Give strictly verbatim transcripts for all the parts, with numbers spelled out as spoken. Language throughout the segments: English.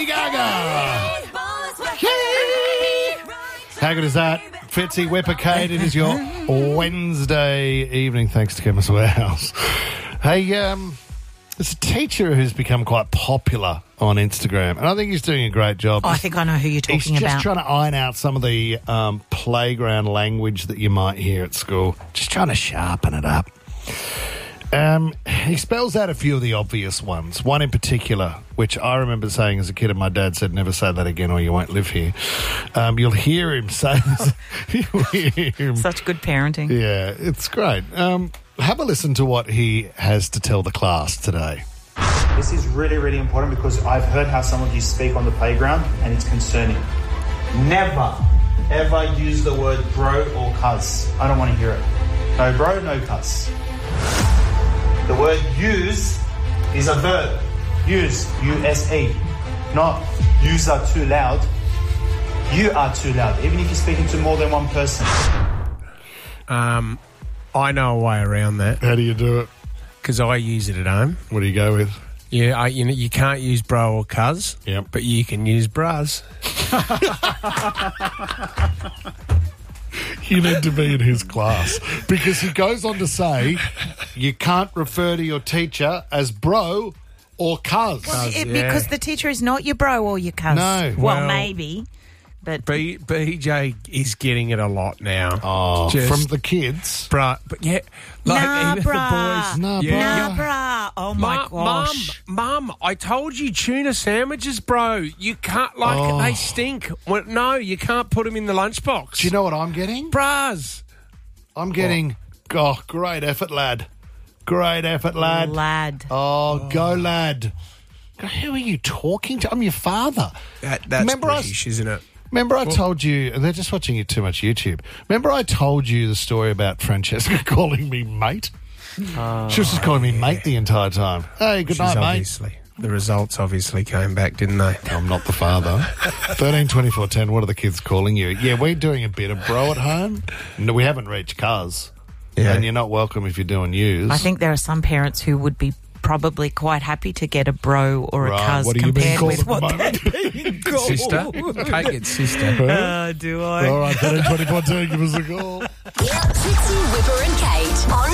Gaga. How good is that? Fitzy Whipper Kate, it is your Wednesday evening, thanks to Chemist Warehouse. Hey, um, there's a teacher who's become quite popular on Instagram, and I think he's doing a great job. Oh, I think I know who you're talking he's just about. trying to iron out some of the um, playground language that you might hear at school. Just trying to sharpen it up. Um, he spells out a few of the obvious ones. One in particular, which I remember saying as a kid, and my dad said, never say that again or you won't live here. Um, you'll hear him say this. You'll hear him. Such good parenting. Yeah, it's great. Um, have a listen to what he has to tell the class today. This is really, really important because I've heard how some of you speak on the playground and it's concerning. Never, ever use the word bro or cuz. I don't want to hear it. No bro, no cuz. The word use is a verb. Use, U S E. Not yous are too loud. You are too loud, even if you're speaking to more than one person. Um, I know a way around that. How do you do it? Because I use it at home. What do you go with? Yeah, I, you know, you can't use bro or cuz, Yep. but you can use bras. You need to be in his class because he goes on to say you can't refer to your teacher as bro or cuz. Well, it, yeah. Because the teacher is not your bro or your cuz. No. Well, Well, maybe. But B, BJ is getting it a lot now. Oh, Just- from the kids. Bruh, but yeah, like nah, even brah. the boys. Nah, yeah, Nah, brah. Oh, my Mum, Mum, gosh. Mum, I told you tuna sandwiches, bro. You can't, like, Oh. they stink. Well, no, you can't put them in the lunchbox. Do you know what I'm getting? Bras. I'm getting, oh, great effort, lad. Great effort, lad. Lad. Oh, go, lad. Who are you talking to? I'm your father. That, that's Remember I- British, isn't it? Remember I told you, and they're just watching you too much YouTube. Remember I told you the story about Francesca calling me mate? Oh, she was just calling me mate the entire time. Hey, good Which night, is mate. obviously, the results obviously came back, didn't they? I'm not the father. thirteen twenty-four ten, what are the kids calling you? Yeah, we're doing a bit of bro at home. No, we haven't reached cuz. Yeah. And you're not welcome if you're doing yous. I think there are some parents who would be probably quite happy to get a bro or a Right, cuz what are you being compared called with at the what moment? they're being called. Sister? Kate gets sister. Uh, do I? All right, thirteen twenty-four ten, give us a call. Fitzy, Whipper and Kate on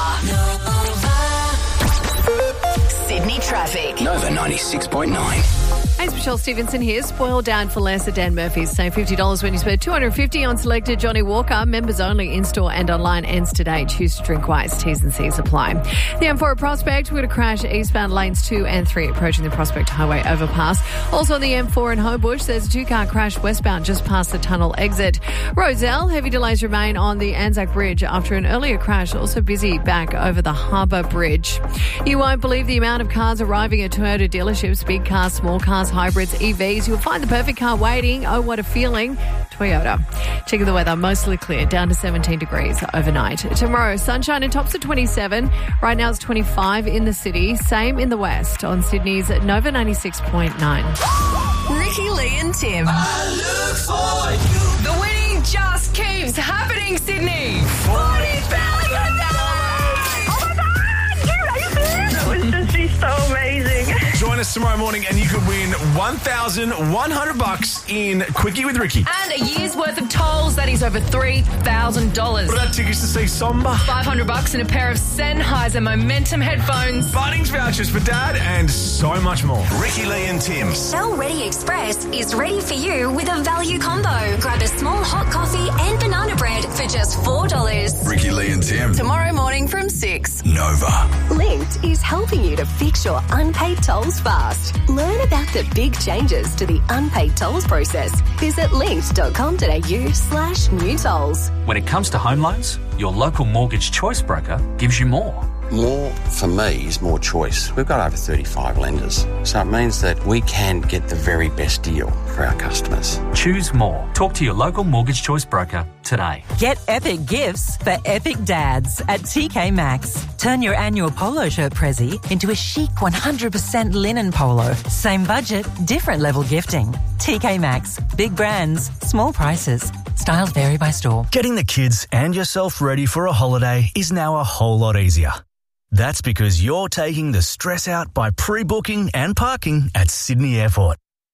Nova. Sydney traffic. Nova ninety-six point nine. Hey, it's Michelle Stevenson here. Spoil down for less at Dan Murphy's. Save fifty dollars when you spend two hundred fifty dollars on selected Johnny Walker. Members only in-store and online. Ends today. Choose to drink wise. T's and C's apply. The M four at Prospect. We're going to crash eastbound lanes two and three approaching the Prospect Highway overpass. Also on the M four in Homebush, there's a two-car crash westbound just past the tunnel exit. Roselle, heavy delays remain on the Anzac Bridge after an earlier crash. Also busy back over the Harbour Bridge. You won't believe the amount of cars arriving at Toyota dealerships. Big cars, small cars, hybrids, E Vs. You'll find the perfect car waiting. Oh, what a feeling. Toyota. Checking the weather, mostly clear, down to seventeen degrees overnight. Tomorrow, sunshine and tops at twenty-seven. Right now it's twenty-five in the city. Same in the west on Sydney's Nova ninety-six point nine. Ricky, Lee and Tim. I look for you. The winning just keeps happening, Sydney. forty thousand dollars! Oh my God! You, are you serious? That was just be so amazing. Join us tomorrow morning and you could win one thousand one hundred bucks in Quickie with Ricky. And a year's worth of tolls, that is over three thousand dollars. What about tickets to see Somba? five hundred bucks and a pair of Sennheiser Momentum headphones. Bunnings vouchers for Dad and so much more. Ricky, Lee and Tim. Shell Ready Express is ready for you with a value combo. Grab a small hot coffee and banana bread for just four dollars. Ricky, Lee and Tim. Tomorrow morning from six. Nova. Linked is helping you to fix your unpaid tolls fast. Learn about the big changes to the unpaid tolls process. Visit linked.com.au slash new tolls. When it comes to home loans, your local mortgage choice broker gives you more. More, for me, is more choice. We've got over thirty-five lenders, so it means that we can get the very best deal for our customers. Choose more. Talk to your local mortgage choice broker today. Get epic gifts for epic dads at T K Maxx. Turn your annual polo shirt prezi into a chic one hundred percent linen polo. Same budget, different level gifting. T K Maxx. Big brands, small prices. Styles vary by store. Getting the kids and yourself ready for a holiday is now a whole lot easier. That's because you're taking the stress out by pre-booking and parking at Sydney Airport.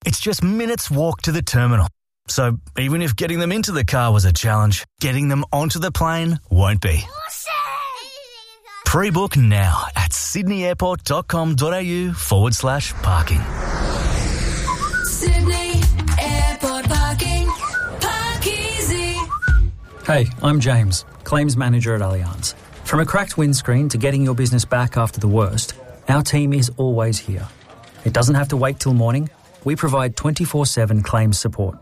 It's just minutes walk to the terminal. So even if getting them into the car was a challenge, getting them onto the plane won't be. Pre-book now at sydneyairport.com.au forward slash parking. Sydney Airport Parking. Park easy. Hey, I'm James, Claims Manager at Allianz. From a cracked windscreen to getting your business back after the worst, our team is always here. It doesn't have to wait till morning. We provide twenty-four seven claims support.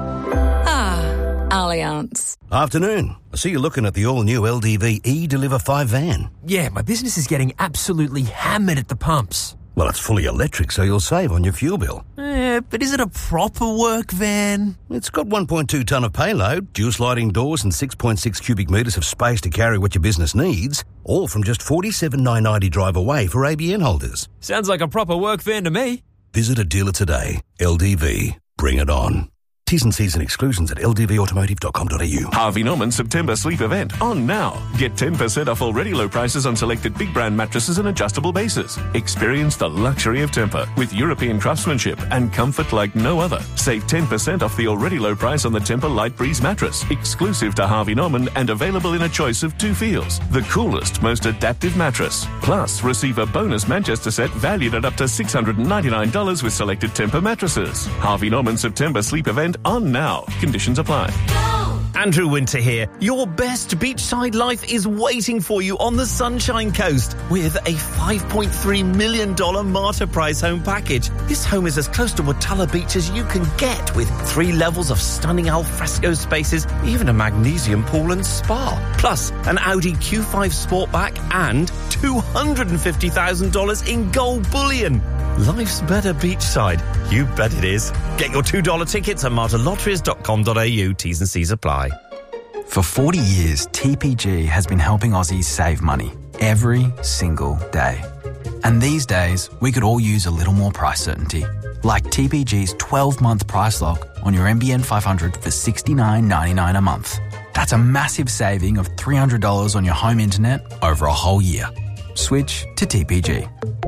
Ah, Allianz. Afternoon. I see you're looking at the all-new L D V E-Deliver five van. Yeah, my business is getting absolutely hammered at the pumps. Well, it's fully electric, so you'll save on your fuel bill. Eh, but is it a proper work van? It's got one point two tonne of payload, dual sliding doors and six point six cubic metres of space to carry what your business needs, all from just forty-seven thousand nine hundred ninety drive away for A B N holders. Sounds like a proper work van to me. Visit a dealer today. L D V. Bring it on. T's and C's and exclusions at l d v automotive dot com dot a u. Harvey Norman September Sleep Event on now. Get ten percent off already low prices on selected big brand mattresses and adjustable bases. Experience the luxury of Tempur with European craftsmanship and comfort like no other. Save ten percent off the already low price on the Tempur Light Breeze mattress, exclusive to Harvey Norman and available in a choice of two feels. The coolest, most adaptive mattress. Plus, receive a bonus Manchester set valued at up to six hundred ninety-nine dollars with selected Tempur mattresses. Harvey Norman September Sleep Event on now. Conditions apply. Andrew Winter here. Your best beachside life is waiting for you on the Sunshine Coast with a five point three million dollars Marta Price home package. This home is as close to Watala Beach as you can get, with three levels of stunning alfresco spaces, even a magnesium pool and spa. Plus, an Audi Q five Sportback and two hundred fifty thousand dollars in gold bullion. Life's better beachside. You bet it is. Get your two dollar tickets at marta lotteries dot com dot a u. T's and C's apply. For forty years, T P G has been helping Aussies save money every single day. And these days, we could all use a little more price certainty. Like T P G's twelve-month price lock on your N B N five hundred for sixty-nine ninety-nine a month. That's a massive saving of three hundred dollars on your home internet over a whole year. Switch to T P G.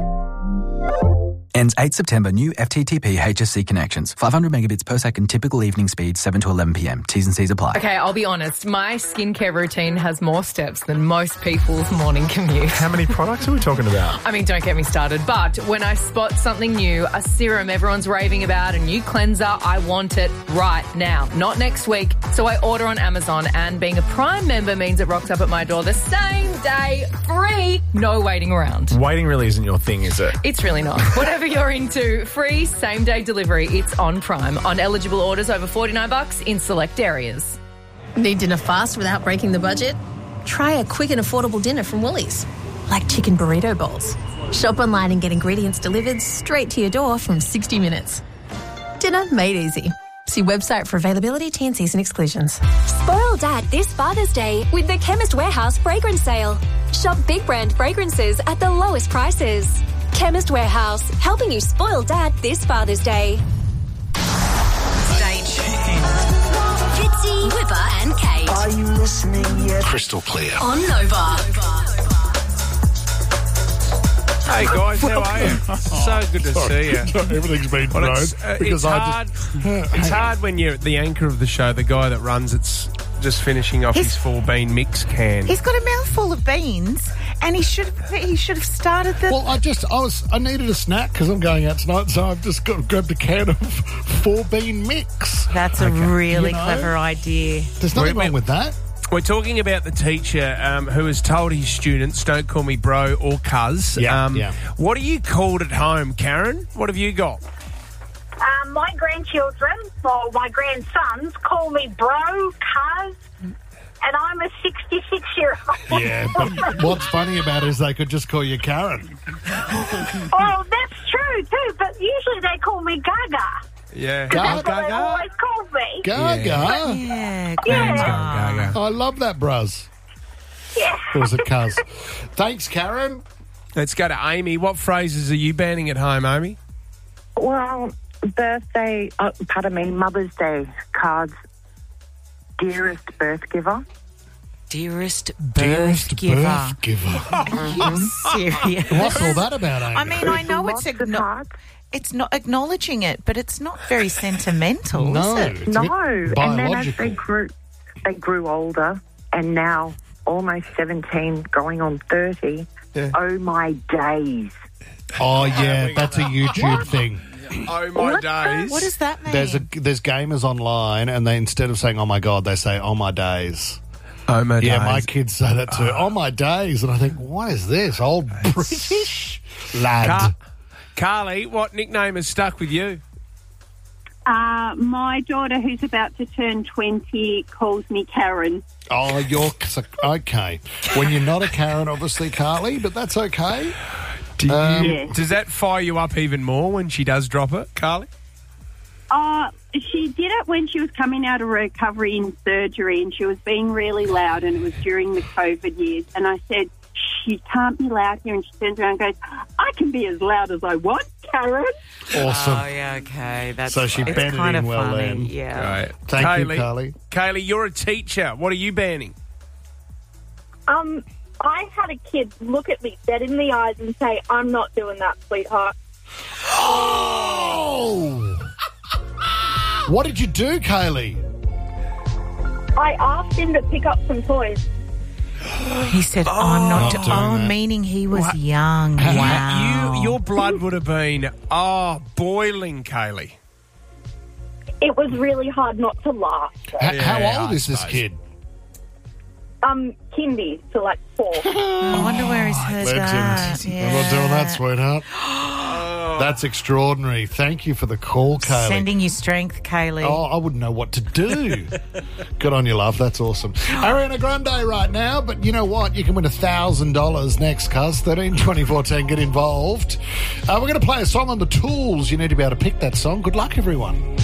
Ends eighth September. New F T T P H S C connections. five hundred megabits per second. Typical evening speed seven to eleven p.m. T's and C's apply. Okay, I'll be honest. My skincare routine has more steps than most people's morning commute. How many products are we talking about? I mean, don't get me started. But when I spot something new, a serum everyone's raving about, a new cleanser, I want it right now, not next week. So I order on Amazon, and being a Prime member means it rocks up at my door the same day, free, no waiting around. Waiting really isn't your thing, is it? It's really not. Whatever you're into, free same-day delivery. It's on Prime. On eligible orders over forty-nine bucks in select areas. Need dinner fast without breaking the budget? Try a quick and affordable dinner from Woolies, like chicken burrito bowls. Shop online and get ingredients delivered straight to your door from sixty minutes. Dinner made easy. See website for availability, T and C's and exclusions. Spoil Dad this Father's Day with the Chemist Warehouse fragrance sale. Shop big brand fragrances at the lowest prices. Chemist Warehouse, helping you spoil Dad this Father's Day. Stay tuned. Fitzy, Whipper and Kate. Are you listening yet? Crystal clear. On Nova. Hey guys, how are you? So good to see you. Everything's been Well, thrown it's, uh, because it's I hard. just. It's hard when you're the anchor of the show, the guy that runs it's just finishing off He's- his four bean mix can. He's got a mouthful of beans, and he should he should have started the. Well, I just I was I needed a snack because I'm going out tonight, so I've just got grabbed a can of four bean mix. That's a really You know? clever idea. There's nothing We're- wrong with that. We're talking about the teacher um, who has told his students, don't call me bro or cuz. Yeah, um, yeah. What are you called at home, Karen? What have you got? Um, my grandchildren, or my grandsons, call me bro, cuz, and I'm a sixty-six-year-old. Yeah, but what's funny about it is they could just call you Karen. Oh, that's true, too, but usually they call me Gaga. Yeah. That's what Gaga? they always called me. Gaga. Yeah, Yeah. Gaga. I love that, bruz. Yeah. Or was it cuz? Thanks, Karen. Let's go to Amy. What phrases are you banning at home, Amy? Well, birthday, uh, pardon me, Mother's Day cards, dearest birth giver. Dearest birth Dearest giver. birth giver. Are you serious? What's all that about, Amy? I mean, I know it's Lots of igno- cards. It's not acknowledging it, but it's not very sentimental, No, is it? it's a bit No, and then as biological. they grew, they grew older, and now almost seventeen, going on thirty. Yeah. Oh my days! Oh, yeah, that's a YouTube thing. Oh, my days. What does that mean? There's a there's gamers online, and they instead of saying "oh my god," they say "oh my days." Oh, my Yeah, days. my kids say that too. Oh my days, and I think, what is this old British lad? Car- Carly, what nickname has stuck with you? Uh, my daughter, who's about to turn twenty, calls me Karen. Oh, you're okay. When you're not a Karen, obviously, Carly, but that's okay. Do you, Um, Yes. Does that fire you up even more when she does drop it, Carly? Uh, she did it when she was coming out of recovery in surgery, and she was being really loud, and it was during the COVID years. And I said, "She can't be loud here." And she turns around and goes, "I can be as loud as I want, Karen." Awesome. Oh, yeah, okay. That's, So she it's bent it kind in of well funny. then. Yeah. Right. Thank Kaylee, you, Carly. Kaylee, you're a teacher. What are you banning? Um, I had a kid look at me dead in the eyes and say, "I'm not doing that, sweetheart." Oh! What did you do, Kaylee? I asked him to pick up some toys. He said, I'm not, Not do- doing oh, that. meaning he was What? young. Wow. You, your blood would have been, oh, boiling, Kaylee. It was really hard not to laugh. H- Yeah, how old I is this suppose. kid? Um, kindy, so like four. I wonder where he's heard that. Legend. I'm not doing that, Yeah. sweetheart. That's extraordinary. Thank you for the call, Kaylee. Sending you strength, Kaylee. Oh, I wouldn't know what to do. Good on you, love. That's awesome. Ariana Grande right now, but you know what? You can win one thousand dollars next, cuz. thirteen twenty-four ten, get involved. Uh, we're going to play a song on the tools. You need to be able to pick that song. Good luck, everyone.